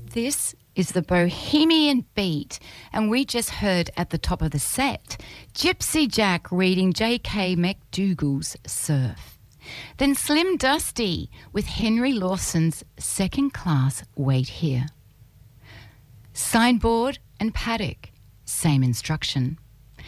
This is the Bohemian Beat, and we just heard at the top of the set Gypsy Jack reading J.K. McDougall's Surf. Then Slim Dusty with Henry Lawson's Second Class Wait Here. Signboard and Paddock, same instruction.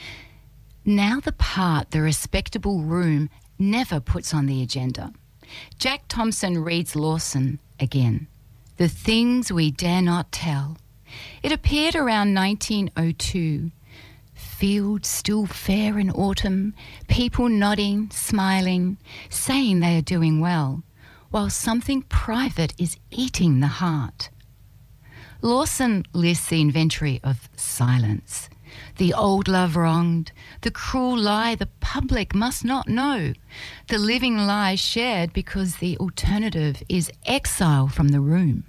Now the part the respectable room never puts on the agenda. Jack Thompson reads Lawson again. The Things We Dare Not Tell. It appeared around 1902. Fields still fair in autumn, people nodding, smiling, saying they are doing well, while something private is eating the heart. Lawson lists the inventory of silence. The old love wronged, the cruel lie the public must not know, the living lie shared because the alternative is exile from the room.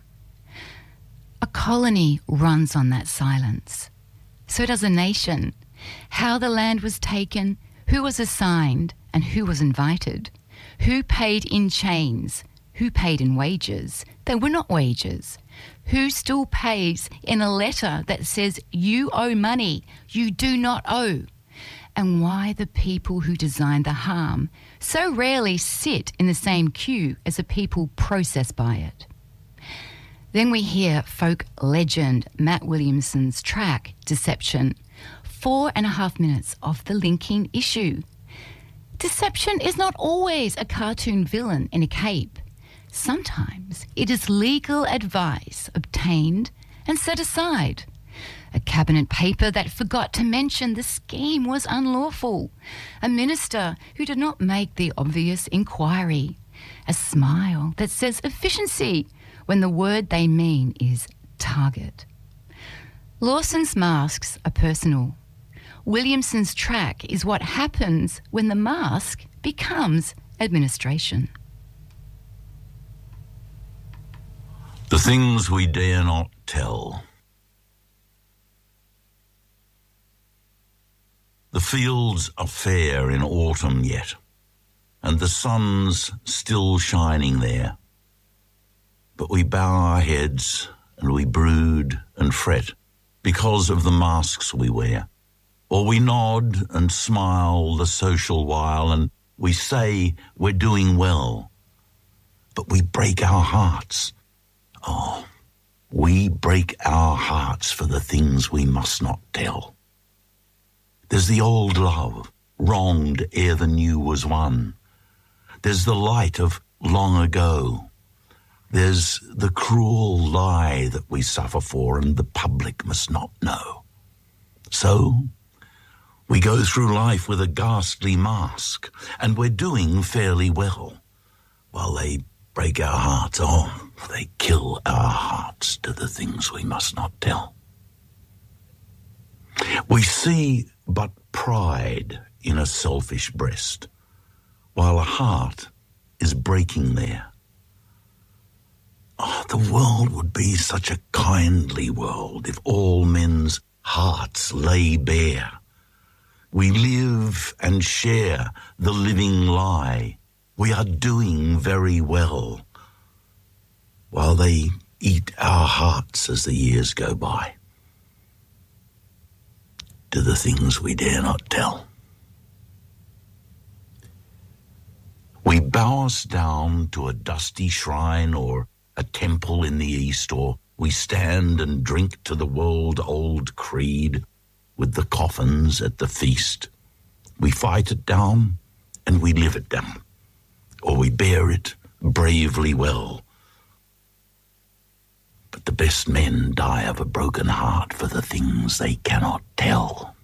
A colony runs on that silence. So does a nation. How the land was taken, who was assigned, and who was invited. Who paid in chains, who paid in wages. They were not wages. Who still pays in a letter that says you owe money you do not owe. And why the people who designed the harm so rarely sit in the same queue as the people processed by it. Then we hear folk legend Matt Williamson's track, Deception, 4.5 minutes of the linking issue. Deception is not always a cartoon villain in a cape. Sometimes it is legal advice obtained and set aside. A cabinet paper that forgot to mention the scheme was unlawful. A minister who did not make the obvious inquiry. A smile that says efficiency when the word they mean is target. Lawson's masks are personal. Williamson's track is what happens when the mask becomes administration. The Things We Dare Not Tell. The fields are fair in autumn yet, and the sun's still shining there. But we bow our heads and we brood and fret because of the masks we wear. Or we nod and smile the social while and we say we're doing well. But we break our hearts. Oh, we break our hearts for the things we must not tell. There's the old love, wronged ere the new was won. There's the light of long ago. There's the cruel lie that we suffer for and the public must not know. So we go through life with a ghastly mask and we're doing fairly well while they break our hearts. Oh, they kill our hearts to the things we must not tell. We see but pride in a selfish breast while a heart is breaking there. Oh, the world would be such a kindly world if all men's hearts lay bare. We live and share the living lie. We are doing very well while they eat our hearts as the years go by. To the things we dare not tell. We bow us down to a dusty shrine or a temple in the east, or we stand and drink to the world-old creed with the coffins at the feast. We fight it down and we live it down, or we bear it bravely well. But the best men die of a broken heart for the things they cannot tell.